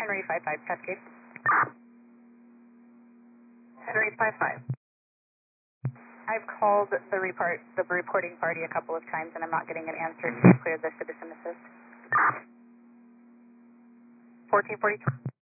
Henry 55 Cascade. Henry 55. I've called the reporting party a couple of times and I'm not getting an answer to clear the citizen assist. 1442.